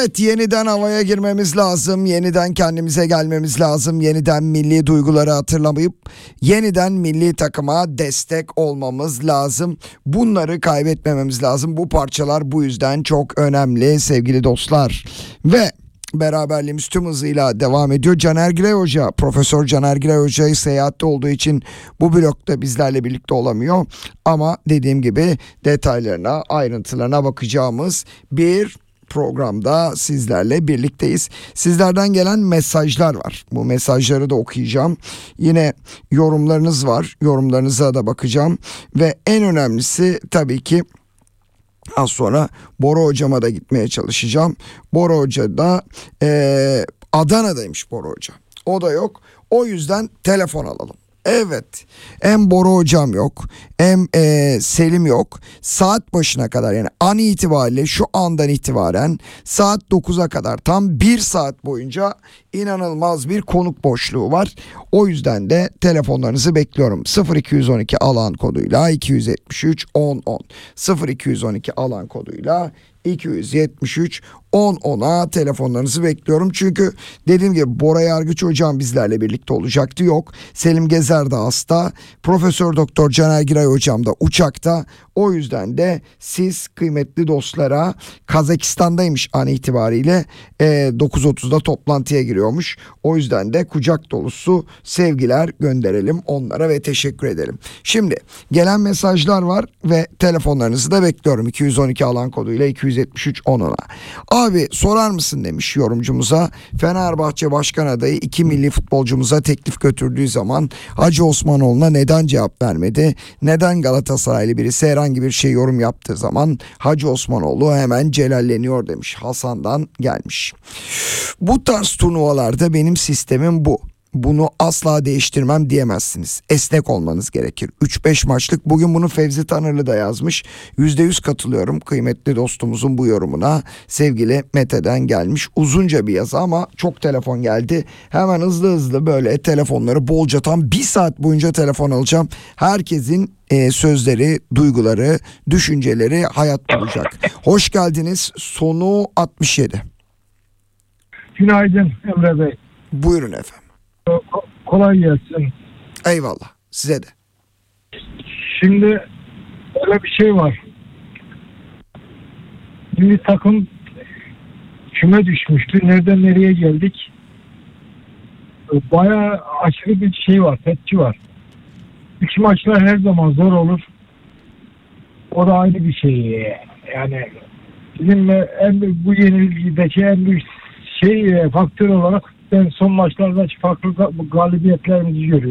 Evet, yeniden havaya girmemiz lazım. Yeniden kendimize gelmemiz lazım. Yeniden milli duyguları hatırlamayıp yeniden milli takıma destek olmamız lazım. Bunları kaybetmememiz lazım. Bu parçalar bu yüzden çok önemli sevgili dostlar. Ve beraberliğimiz tüm hızıyla devam ediyor. Caner Giray Hoca, Profesör Caner Giray Hoca'yı seyahatte olduğu için bu blokta bizlerle birlikte olamıyor. Ama dediğim gibi detaylarına, ayrıntılarına bakacağımız bir programda sizlerle birlikteyiz. Sizlerden gelen mesajlar var. Bu mesajları da okuyacağım. Yine yorumlarınız var. Yorumlarınıza da bakacağım. Ve en önemlisi tabii ki az sonra Bora Hocama da gitmeye çalışacağım. Bora Hoca da Adana'daymış Bora Hoca. O da yok. O yüzden telefon alalım. Evet, hem Bora Hocam yok hem Selim yok. Saat başına kadar, yani an itibariyle şu andan itibaren saat 9'a kadar tam 1 saat boyunca inanılmaz bir konuk boşluğu var. O yüzden de telefonlarınızı bekliyorum. 0212 alan koduyla 273 1010 0212 alan koduyla 273 1010'a telefonlarınızı bekliyorum. Çünkü dediğim gibi Bora Yargıç hocam bizlerle birlikte olacaktı, yok. Selim Gezer de hasta. Profesör Doktor Caner Giray hocam da uçakta. O yüzden de siz kıymetli dostlara, Kazakistan'daymış an itibariyle 9.30'da toplantıya giriyormuş. O yüzden de kucak dolusu sevgiler gönderelim onlara ve teşekkür edelim. Şimdi gelen mesajlar var ve telefonlarınızı da bekliyorum. 212 alan koduyla 273 10'a. Abi sorar mısın demiş yorumcumuza. Fenerbahçe Başkan adayı 2 milli futbolcumuza teklif götürdüğü zaman Hacı Osmanoğlu'na neden cevap vermedi? Neden Galatasaraylı birisi herhangi bir şey yorum yaptığı zaman Hacı Osmanoğlu hemen celalleniyor demiş. Hasan'dan gelmiş. Bu tarz turnuvalarda benim sistemim bu. Bunu asla değiştirmem diyemezsiniz. Esnek olmanız gerekir. 3-5 maçlık. Bugün bunu Fevzi Tanırlı da yazmış. %100 katılıyorum kıymetli dostumuzun bu yorumuna. Sevgili Mete'den gelmiş. Uzunca bir yazı ama çok telefon geldi. Hemen hızlı böyle telefonları bolca, tam 1 saat boyunca telefon alacağım. Herkesin sözleri, duyguları, düşünceleri hayat bulacak. Hoş geldiniz. Sonu 67. Günaydın Emre Bey. Buyurun efendim. Kolay gelsin. Eyvallah. Size de. Şimdi öyle bir şey var. Milli takım küme düşmüştü. Nereden nereye geldik? Bayağı aşırı bir şey var. Tepki var. İki maçlar her zaman zor olur. O da ayrı bir şey. Yani bizim bu yenilgideki en büyük faktör olarak ben son maçlardaki farklı galibiyetlerimizi görüyorum.